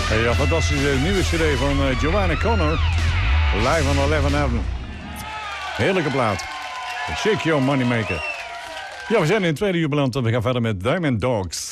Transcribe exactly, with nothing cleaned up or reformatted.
Ja, fantastische nieuwe cd van uh, Joanna Connor. Live on eleventh Avenue. Heerlijke plaat. Shake Your Moneymaker. Ja, we zijn in het tweede uur beland en we gaan verder met Diamond Dogs.